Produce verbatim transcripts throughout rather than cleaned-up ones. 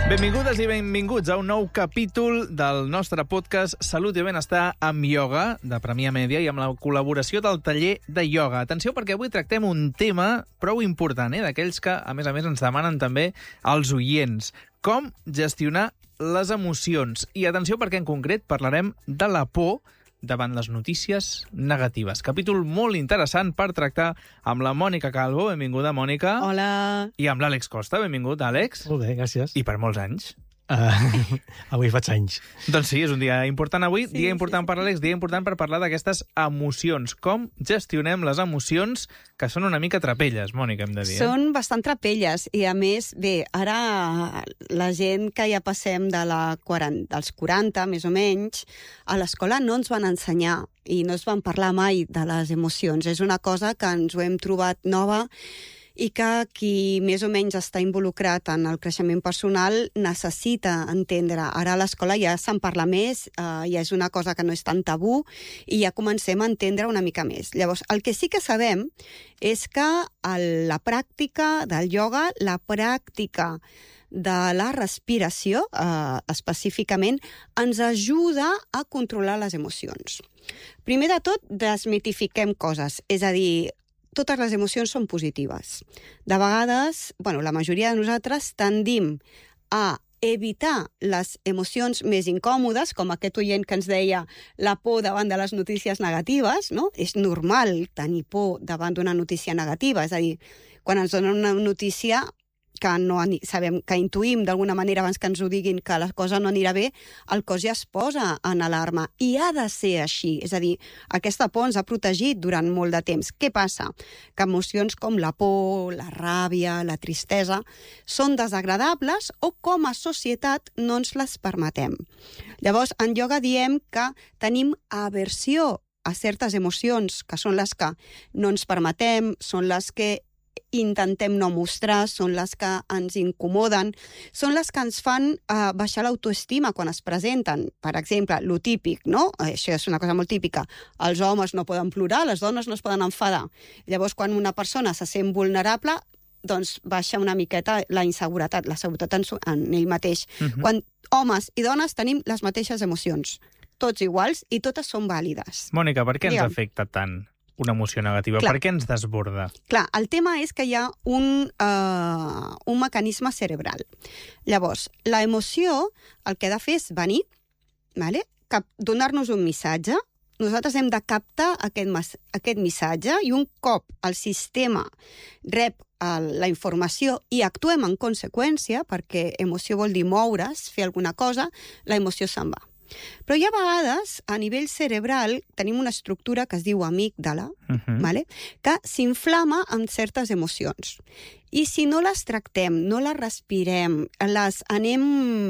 Benvingudes i benvinguts a un nou capítol del nostre podcast Salut i Benestar amb ioga, de Premià Mèdia, i amb la col·laboració del taller de ioga. Atenció, perquè avui tractem un tema prou important, eh? D'aquells que, a més a més, ens demanen també els oients. Com gestionar les emocions. I atenció, perquè en concret parlarem de la por davant les notícies negatives. Capítol molt interessant per tractar amb la Mònica Calvo. Benvinguda, Mònica. Hola. I amb l'Àlex Costa. Benvingut, Àlex. Molt bé, gràcies. I per molts anys. Uh, avui faig anys. Doncs sí, és un dia important avui, Sí, dia important sí, per l'Àlex, dia important per parlar d'aquestes emocions. Com gestionem les emocions que són una mica trapelles, Mònica, hem de dir. Eh? Són bastant trapelles i, a més, bé, ara la gent que ja passem de la quaranta, dels quaranta, més o menys, a l'escola no ens van ensenyar i no es van parlar mai de les emocions. És una cosa que ens ho hem trobat nova i que qui més o menys està involucrat en el creixement personal necessita entendre. Ara a l'escola ja se'n parla més, eh, ja és una cosa que no és tan tabú i ja comencem a entendre una mica més. Llavors, el que sí que sabem és que el, la pràctica del ioga, la pràctica de la respiració, eh, específicament, ens ajuda a controlar les emocions. Primer de tot, desmitifiquem coses, és a dir, totes les emocions són positives. De vegades, bueno, la majoria de nosaltres tendim a evitar les emocions més incòmodes, com aquest oient que ens deia la por davant de les notícies negatives, no? És normal tenir por davant d'una notícia negativa, és a dir, quan ens donen una notícia que no sabem, que intuïm d'alguna manera abans que ens ho diguin que la cosa no anirà bé, el cos ja es posa en alarma. I ha de ser així. És a dir, aquesta por ens ha protegit durant molt de temps. Què passa? Que emocions com la por, la ràbia, la tristesa, són desagradables o com a societat no ens les permetem. Llavors, en ioga diem que tenim aversió a certes emocions, que són les que no ens permetem, són les que intentem no mostrar, són les que ens incomoden, són les que ens fan eh, baixar l'autoestima quan es presenten. Per exemple, lo típic, no? Això és una cosa molt típica. Els homes no poden plorar, les dones no es poden enfadar. Llavors, quan una persona se sent vulnerable, doncs baixa una miqueta la inseguretat, la seguretat en, en ell mateix. Uh-huh. Quan homes i dones tenim les mateixes emocions, tots iguals i totes són vàlides. Mònica, per què ens Digue'm. afecta tant una emoció negativa? Clar. Per què ens desborda? Clar, el tema és que hi ha un, uh, un mecanisme cerebral. Llavors, la emoció, el que ha de fer és venir, vale? Cap, donar-nos un missatge. Nosaltres hem de captar aquest, aquest missatge i un cop el sistema rep el, la informació i actuem en conseqüència, perquè emoció vol dir moure's, fer alguna cosa, la emoció se'n va. Però hi ha vegades, a nivell cerebral, tenim una estructura que es diu amígdala, uh-huh. vale? Que s'inflama amb certes emocions. I si no les tractem, no les respirem, les anem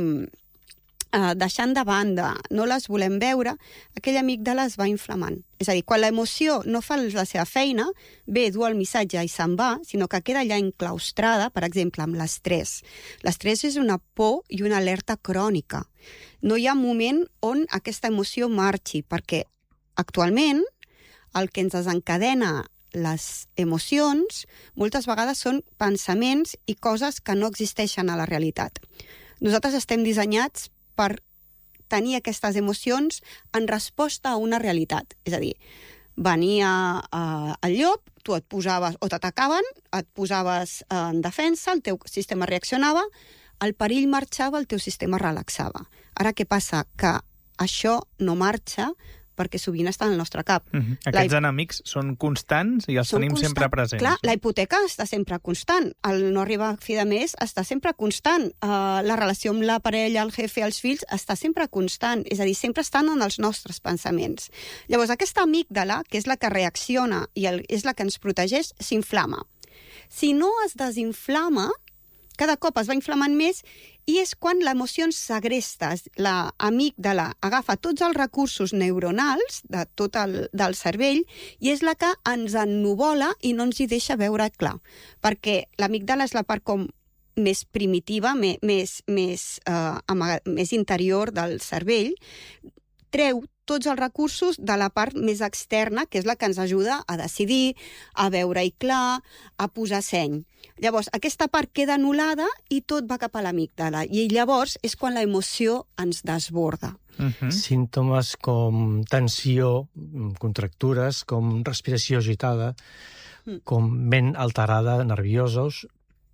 eh, deixant de banda, no les volem veure, aquella amígdala es va inflamant. És a dir, quan l'emoció no fa la seva feina, ve, du el missatge i se'n va, sinó que queda allà enclaustrada, per exemple, amb l'estrès. L'estrès és una por i una alerta crònica. No hi ha moment on aquesta emoció marxi, perquè actualment el que ens desencadena les emocions moltes vegades són pensaments i coses que no existeixen a la realitat. Nosaltres estem dissenyats per tenir aquestes emocions en resposta a una realitat. És a dir, venia uh, el llop, tu et posaves, o t'atacaven, et posaves en defensa, el teu sistema reaccionava, el perill marxava, el teu sistema relaxava. Ara què passa? Que això no marxa perquè sovint està en el nostre cap. Uh-huh. Aquests la... enemics són constants i els tenim constant... sempre presents. Clar, la hipoteca està sempre constant. El no arribar a fi de mes està sempre constant. Uh, la relació amb la parella, el jefe, els fills, està sempre constant. És a dir, sempre estan en els nostres pensaments. Llavors, aquesta amígdala, que és la que reacciona i el, és la que ens protegeix, s'inflama. Si no es desinflama, cada cop es va inflamant més i és quan l'emoció ens segresta. La amígdala agafa tots els recursos neuronals de tot el del cervell i és la que ens ennuvola i no ens hi deixa veure clar. Perquè l'amígdala és la part com més primitiva, més, més, més, eh, amaga, més interior del cervell, treu tots els recursos de la part més externa, que és la que ens ajuda a decidir, a veure-hi clar, a posar seny. Llavors, aquesta part queda anul·lada i tot va cap a l'amígdala. I llavors és quan l'emoció ens desborda. Uh-huh. Símptomes com tensió, contractures, com respiració agitada, mm. com ment alterada, nerviosos,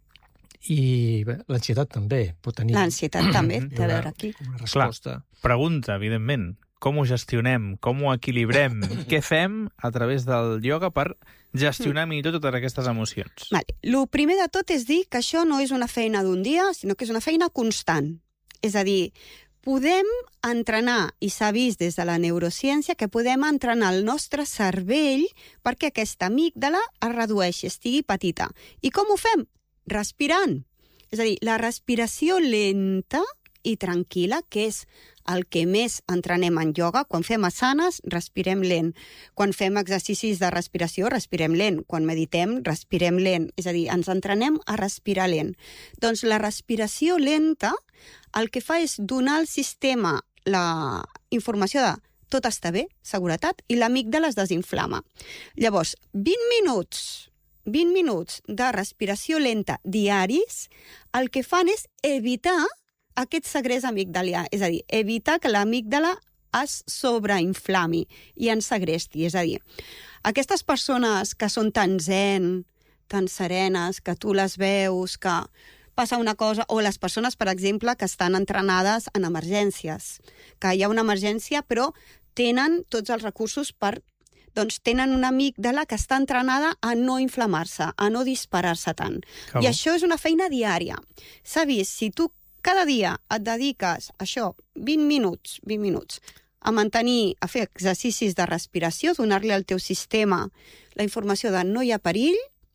i bé, l'ansietat també pot tenir... L'ansietat també, té a veure aquí. Una resposta. Clar, pregunta, evidentment, com ho gestionem, com ho equilibrem, què fem a través del ioga per gestionar millor totes aquestes emocions? Vale. Lo primer de tot és dir que això no és una feina d'un dia, sinó que és una feina constant. És a dir, podem entrenar, i s'ha vist des de la neurociència, que podem entrenar el nostre cervell perquè aquesta amígdala es redueixi, estigui petita. I com ho fem? Respirant. És a dir, la respiració lenta i tranquil·la, que és el que més entrenem en ioga. Quan fem asanes, respirem lent. Quan fem exercicis de respiració, respirem lent. Quan meditem, respirem lent. És a dir, ens entrenem a respirar lent. Doncs la respiració lenta el que fa és donar al sistema la informació de tot està bé, seguretat, i l'amígdala es desinflama. Llavors, vint minuts... vint minuts de respiració lenta diaris, el que fan és evitar aquest segrest amigdalià, és a dir, evitar que l'amígdala es sobreinflami i ens segresti. És a dir, aquestes persones que són tan zen, tan serenes, que tu les veus, que passa una cosa, o les persones, per exemple, que estan entrenades en emergències, que hi ha una emergència però tenen tots els recursos per... doncs tenen una amígdala que està entrenada a no inflamar-se, a no disparar-se tant. Com? I això és una feina diària. S'ha vist, si tu cada dia et dediques a això, vint minuts, vint minuts, a mantenir, a fer exercicis de respiració, donar-li al teu sistema la informació de no hi ha perill,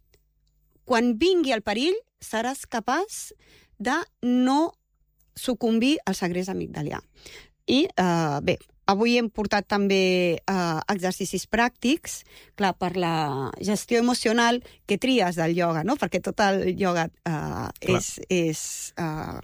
quan vingui el perill seràs capaç de no sucumbir al segrest amigdalià. I, eh, bé, avui hem portat també eh, exercicis pràctics, clar, per la gestió emocional que tries del ioga, no? Perquè tot el ioga eh, és... és eh,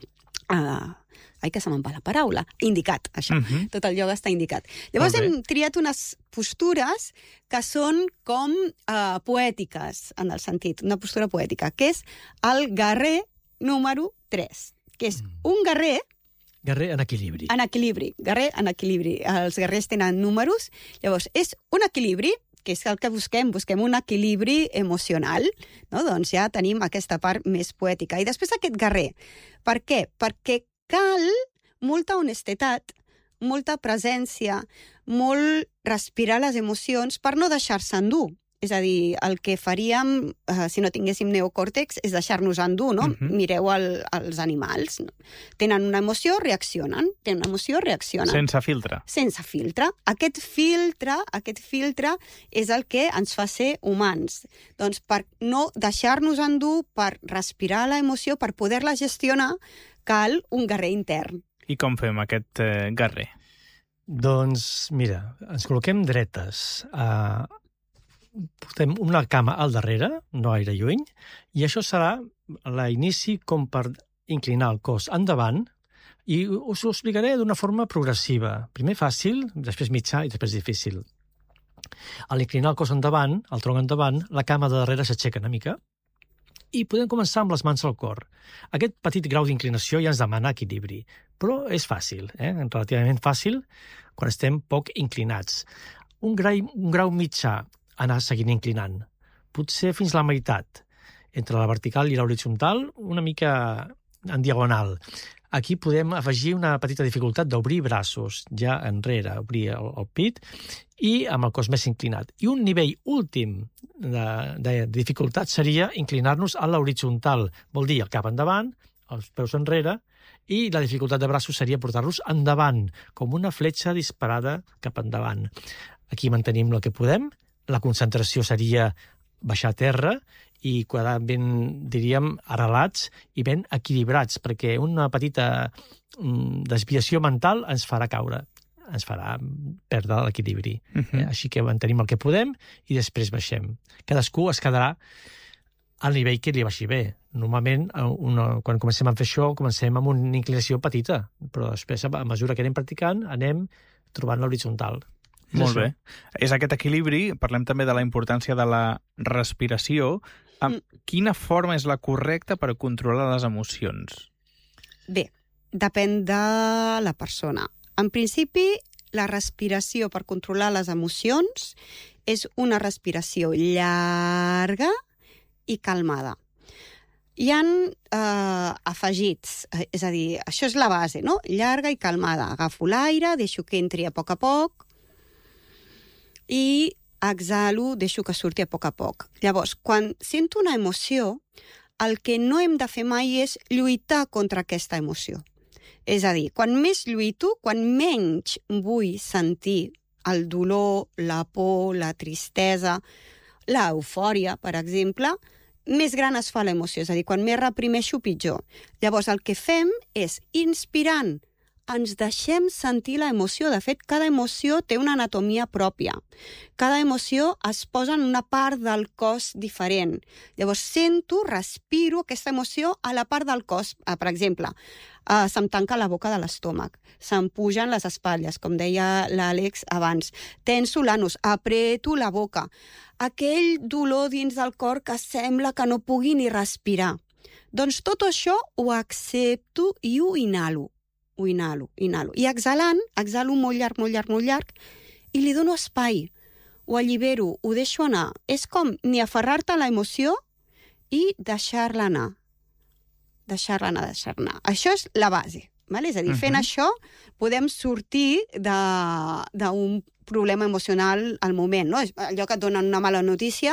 eh, ai, que se me'n va la paraula. Indicat, això. Uh-huh. Tot el ioga està indicat. Llavors hem triat unes postures que són com eh, poètiques, en el sentit, una postura poètica, que és el guerrer número tres, que és un guerrer Guerrer en equilibri. En equilibri. Guerrer en equilibri. Els guerrers tenen números. Llavors, és un equilibri, que és el que busquem. Busquem un equilibri emocional. No? Doncs ja tenim aquesta part més poètica. I després aquest guerrer. Per què? Perquè cal molta honestedat, molta presència, molt respirar les emocions per no deixar-se endur. És a dir, el que faríem, eh, si no tinguéssim neocòrtex, és deixar-nos endur, no? Uh-huh. Mireu el, els animals. No? Tenen una emoció, reaccionen. Tenen una emoció, reaccionen. Sense filtre. Sense filtre. Aquest filtre, aquest filtre és el que ens fa ser humans. Doncs per no deixar-nos endur, per respirar la emoció, per poder-la gestionar, cal un guerrer intern. I com fem aquest eh, guerrer? Doncs, mira, ens col·loquem dretes a... portem una cama al darrere, no gaire lluny, i això serà l'inici com per inclinar el cos endavant, i us ho explicaré d'una forma progressiva. Primer fàcil, després mitjà i després difícil. A l'inclinar el cos endavant, el tronc endavant, la cama de darrere s'aixeca una mica, i podem començar amb les mans al cor. Aquest petit grau d'inclinació ja ens demana equilibri, però és fàcil, eh? Relativament fàcil, quan estem poc inclinats. Un grau, un grau mitjà, anar seguint inclinant. Potser fins la meitat. Entre la vertical i l'horitzontal, una mica en diagonal. Aquí podem afegir una petita dificultat d'obrir braços, ja enrere, obrir el, el pit, i amb el cos més inclinat. I un nivell últim de, de dificultat seria inclinar-nos a l'horitzontal. Vol dir el cap endavant, els peus enrere, i la dificultat de braços seria portar-los endavant, com una fletxa disparada cap endavant. Aquí mantenim el que podem. La concentració seria baixar a terra i quedar ben, diríem, arrelats i ben equilibrats, perquè una petita mm, desviació mental ens farà caure, ens farà perdre l'equilibri. Uh-huh. eh? Així que mantenim el que podem i després baixem. Cadascú es quedarà al nivell que li baixi bé. Normalment, una, quan comencem a fer això, comencem amb una inclinació petita, però després, a mesura que anem practicant, anem trobant l'horitzontal. Molt bé. És aquest equilibri, parlem també de la importància de la respiració. Amb quina forma és la correcta per controlar les emocions? Bé, depèn de la persona. En principi, la respiració per controlar les emocions és una respiració llarga i calmada. Hi ha eh, afegits, és a dir, això és la base, no? Llarga i calmada. Agafo l'aire, deixo que entri a poc a poc i exhalo, deixo que surti a poc a poc. Llavors, quan sento una emoció, el que no hem de fer mai és lluitar contra aquesta emoció. És a dir, quan més lluito, quan menys vull sentir el dolor, la por, la tristesa, l'eufòria, per exemple, més gran es fa l'emoció. És a dir, quan més reprimeixo, pitjor. Llavors, el que fem és, inspirant, ens deixem sentir l'emoció. De fet, cada emoció té una anatomia pròpia. Cada emoció es posa en una part del cos diferent. Llavors, sento, respiro aquesta emoció a la part del cos. Ah, per exemple, uh, se'm tanca la boca de l'estómac, se'm pugen les espatlles, com deia l'Àlex abans, tenso l'anus, apreto la boca. Aquell dolor dins del cor que sembla que no pugui ni respirar. Doncs tot això ho accepto i ho inhalo. Ho inhalo, inhalo. I exhalant, exhalo molt llarg, molt llarg, molt llarg, i li dono espai. Ho allibero, ho deixo anar. És com ni aferrar-te a l'emoció i deixar-la anar. Deixar-la anar, deixar-la anar. Això és la base. Vale? És a dir, fent uh-huh. això podem sortir d'un problema emocional al moment. No? Allò que et donen una mala notícia,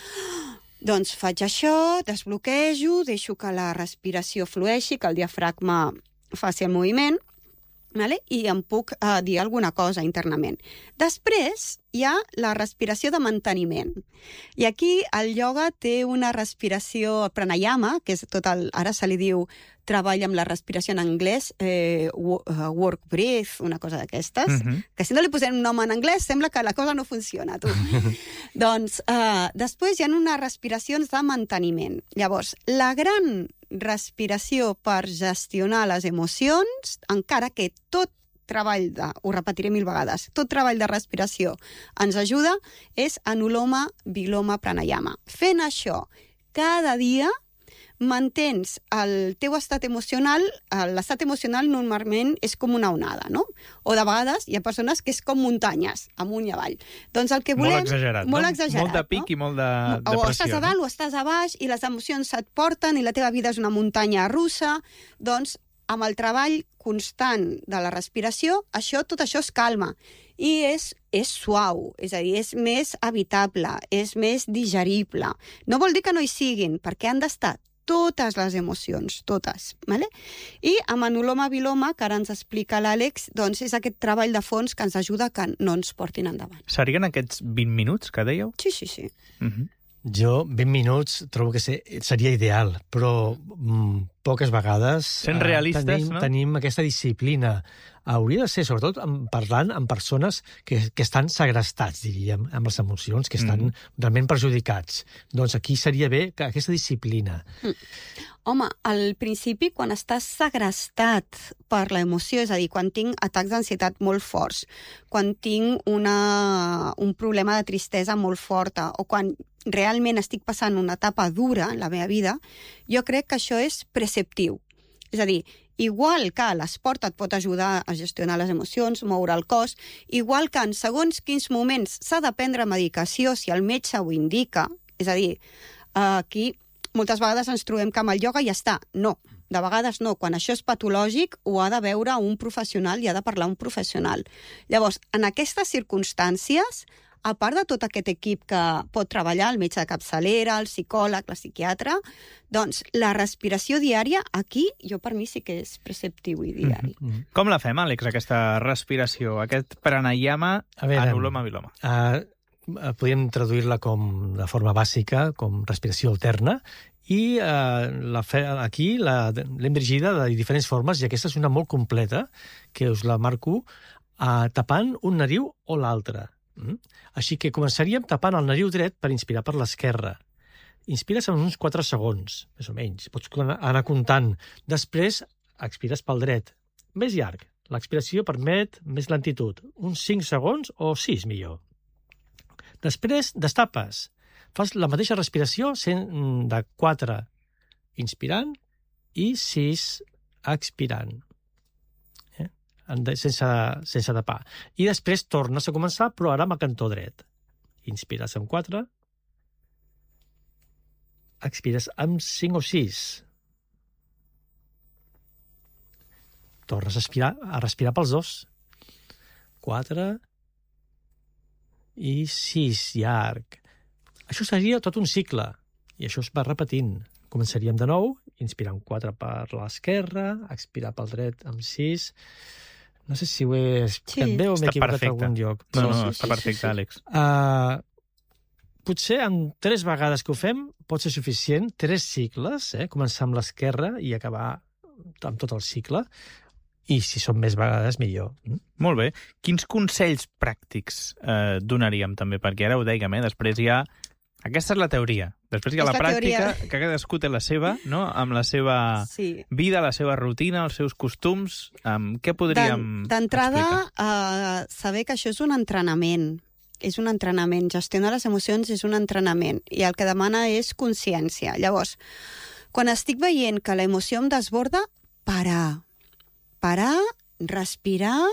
doncs faig això, desbloquejo, deixo que la respiració flueixi, que el diafragma faci el moviment, vale? I em puc uh, dir alguna cosa internament. Després hi ha la respiració de manteniment. I aquí el ioga té una respiració pranayama, que és tot el, ara se li diu treball amb la respiració en anglès, eh, work breath, una cosa d'aquestes, uh-huh. que si no li posem un nom en anglès sembla que la cosa no funciona, tu. Doncs eh, després hi ha unes respiracions de manteniment. Llavors, la gran respiració per gestionar les emocions, encara que tot treball de, ho repetiré mil vegades, tot treball de respiració ens ajuda, és Anuloma Viloma Pranayama. Fent això cada dia, mantens el teu estat emocional, l'estat emocional normalment és com una onada, no? O de vegades hi ha persones que és com muntanyes, amunt i avall. Doncs el que volem... Molt exagerat, molt no? Exagerat, molt de pic, no? I molt de, de o pressió. O estàs a dalt o estàs a baix i les emocions et porten i la teva vida és una muntanya russa. Doncs amb el treball constant de la respiració, això, tot això es calma. I és, és suau, és a dir, és més habitable, és més digerible. No vol dir que no hi siguin, perquè han d'estar totes les emocions, totes. Vale? I amb Anuloma Viloma, que ara ens explica l'Àlex, doncs és aquest treball de fons que ens ajuda que no ens portin endavant. Serien aquests vint minuts que dèieu? Sí, sí, sí. Uh-huh. Jo, vint minuts, trobo que seria ideal, però mm, poques vegades Sent realistes, tenim, no? tenim aquesta disciplina. Hauria de ser, sobretot, amb, parlant amb persones que, que estan segrestats, diríem, amb les emocions, que estan mm. realment perjudicats. Doncs aquí seria bé que aquesta disciplina. Mm. Home, al principi, quan estàs segrestat per l'emoció, és a dir, quan tinc atacs d'ansietat molt forts, quan tinc una, un problema de tristesa molt forta, o quan realment estic passant una etapa dura en la meva vida, jo crec que això és preceptiu. És a dir, igual que l'esport et pot ajudar a gestionar les emocions, moure el cos, igual que en segons quins moments s'ha de prendre medicació si el metge ho indica, és a dir, aquí moltes vegades ens trobem que amb el ioga ja està. No, de vegades no. Quan això és patològic, ho ha de veure un professional i ha de parlar un professional. Llavors, en aquestes circumstàncies, a part de tot aquest equip que pot treballar, el metge de capçalera, el psicòleg, la psiquiatra, doncs la respiració diària, aquí, jo per mi sí que és preceptiu i diari. Mm-hmm. Com la fem, Àlex, aquesta respiració, aquest pranayama Anuloma Viloma? Uh, podríem traduir-la com de forma bàsica, com respiració alterna, i uh, la fe, aquí l'hem dirigida de diferents formes, i aquesta és una molt completa, que us la marco uh, tapant un nariu o l'altre. Mm? Així que començaríem tapant el nariu dret per inspirar per l'esquerra. Inspires en uns quatre segons, més o menys. Pots anar comptant. Després expires pel dret. Més llarg. L'expiració permet més lentitud, uns cinc segons o sis, millor. Després, destapes. Fas la mateixa respiració de quatre inspirant i sis expirant. Eh? Sense, sense tapar. I després tornes a començar, però ara amb el cantó dret. Inspires amb quatre, expires amb cinc o sis. Tornes a respirar, a respirar pels dos. quatre i sis, llarg. Això seria tot un cicle, i això es va repetint. Començaríem de nou, inspirar amb quatre per l'esquerra, expirar pel dret amb sis. No sé si ho he explicat Sí. bé o m'he Està equivocat a perfecte. algun lloc. No, Però, no, sí, està sí, perfecte, sí, sí. Àlex. Uh, potser amb tres vegades que ho fem pot ser suficient, tres cicles, eh? Començar amb l'esquerra i acabar amb tot el cicle, i si són més vegades, millor. Molt bé. Quins consells pràctics eh, donaríem també? Perquè ara ho dèiem, eh? Després hi ha... Aquesta és la teoria. Després hi ha És la, la pràctica, teoria. que cadascú té la seva, no? Amb la seva Sí. vida, la seva rutina, els seus costums. Um, què podríem D'entrada, explicar? uh, saber que això és un entrenament. És un entrenament. Gestionar les emocions és un entrenament. I el que demana és consciència. Llavors, quan estic veient que la emoció em desborda, parar. Parar, respirar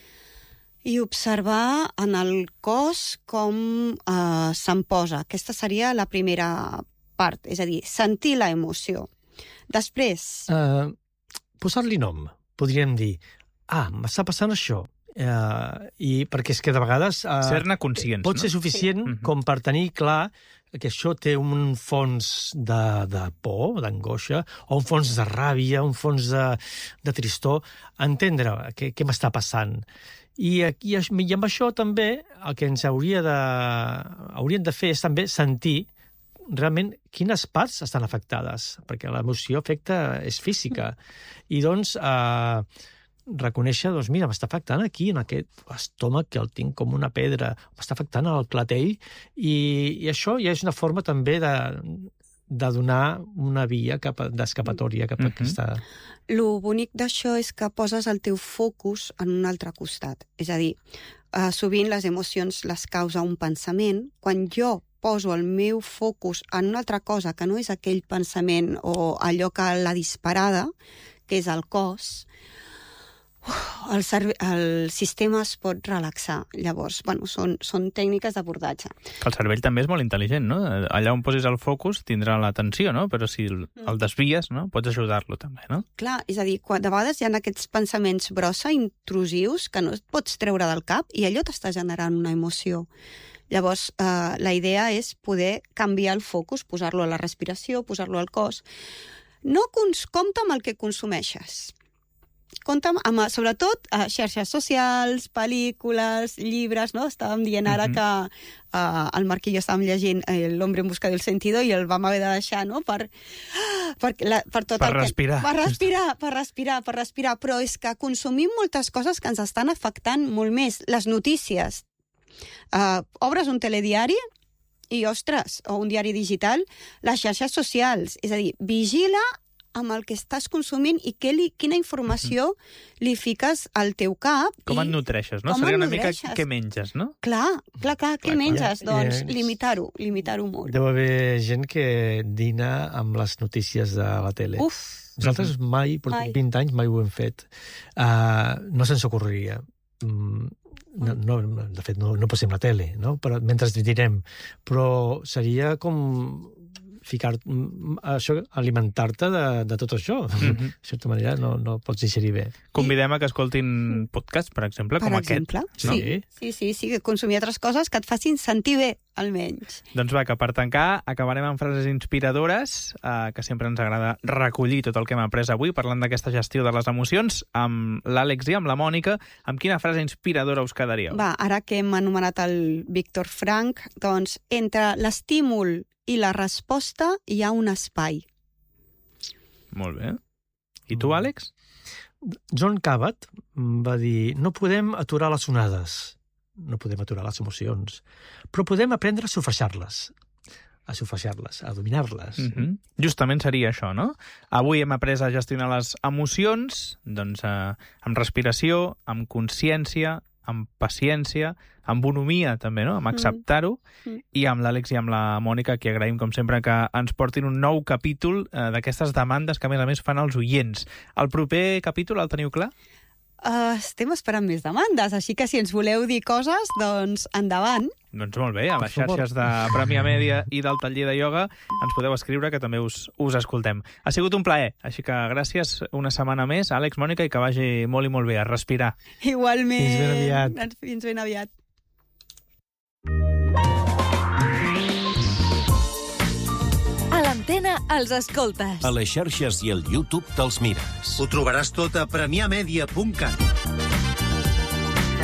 i observar en el cos com uh, se'm posa. Aquesta seria la primera part, és a dir, sentir la emoció. Després... Uh, posar-li nom, podríem dir, ah, m'està passant això, uh, i perquè és que de vegades... Uh, Ser-ne conscients, pot ser no? suficient Sí. com per tenir clar que això té un fons de, de por, d'angoixa, o un fons de ràbia, un fons de, de tristor, entendre què, què m'està passant. I, i, I amb això també el que ens hauria de, hauríem de fer és també sentir realment quines parts estan afectades, perquè l'emoció afecta, és física. I doncs eh, reconèixer, doncs mira, m'està afectant aquí, en aquest estómac, que el tinc com una pedra, m'està afectant el clatell, i, i això ja és una forma també de, de donar una via cap a, d'escapatòria cap a Mhm. aquesta... Lo bonic d'això és que poses el teu focus en un altre costat. És a dir, eh, sovint les emocions les causa un pensament. Quan jo poso el meu focus en una altra cosa que no és aquell pensament o allò que l'ha disparada, que és el cos, uf, el, cerve- el sistema es pot relaxar. Llavors, bueno, són, són tècniques d'abordatge. El cervell també és molt intel·ligent, no? Allà on posis el focus tindrà l'atenció, no? Però si el, el desvies, no? Pots ajudar-lo també, no? Clar, és a dir, quan, de vegades hi ha aquests pensaments brossa, intrusius, que no et pots treure del cap i allò t'està generant una emoció. Llavors, eh, la idea és poder canviar el focus, posar-lo a la respiració, posar-lo al cos. No cons compta amb el que consumeixes. Compta amb, sobretot, a xarxes socials, pel·lícules, llibres, no? Estàvem dient ara Mhm. que uh, el Marc i jo estàvem llegint eh, L'hombre en busca del sentido i el vam haver de deixar, no?, per, per, la, per tot Per el respirar. Que, per respirar, per respirar, per respirar. Però és que consumim moltes coses que ens estan afectant molt més. Les notícies. Uh, obres un telediari i, ostres, o un diari digital, les xarxes socials. És a dir, vigila amb el que estàs consumint i que li, quina informació li fiques al teu cap. Com i et nutreixes, no? com Seria et una mica nodreixes. què menges, no? Clar, clar, clar, què Clar, clar. menges? Ja, Doncs eh, limitar-ho, limitar-ho molt. Deu haver gent que dina amb les notícies de la tele. Uf, Nosaltres mai, portem Mai. vint anys, mai ho hem fet. Uh, no se'ns ocorreria. Mm, no, no, de fet, no, no posem la tele, no? Però, mentre direm. Però seria com ficar mm, això, alimentar-te de, de tot això. Mhm. De certa manera no, no pots digerir bé. Convidem a que escoltin podcasts, per exemple, per com exemple. aquest. No? Sí, sí, sí, sí, que consumir altres coses que et facin sentir bé, almenys. Doncs va, que per tancar acabarem amb frases inspiradores, eh, que sempre ens agrada recollir tot el que hem après avui, parlant d'aquesta gestió de les emocions, amb l'Àlex i amb la Mònica. Amb quina frase inspiradora us quedaríeu? Va, ara que hem anomenat el Víctor Frank, doncs entre l'estímul i la resposta hi ha un espai. Molt bé. I tu, Àlex? John Cabot va dir: no podem aturar les onades, no podem aturar les emocions, però podem aprendre a surfejar-les. a sufragiar-les, a dominar-les. Mm-hmm. Justament seria això, no? Avui hem après a gestionar les emocions, doncs, eh, amb respiració, amb consciència, amb paciència, amb bonomia també, no? Amb acceptar-ho, mm. i amb l'Àlex i amb la Mònica, que agraïm, com sempre, que ens portin un nou capítol eh, d'aquestes demandes que, a més a més, fan els oients. El proper capítol el teniu clar? Uh, estem esperant més demandes, així que si ens voleu dir coses, doncs endavant. Doncs molt bé, a les xarxes de Premià Mèdia i del taller de ioga ens podeu escriure, que també us, us escoltem. Ha sigut un plaer, així que gràcies una setmana més, Àlex, Mònica, i que vagi molt i molt bé a respirar. Igualment. Fins ben aviat. Fins ben aviat. A l'antena els escoltes. A les xarxes i al YouTube te'ls mires. Ho trobaràs tot a premià media punt cat.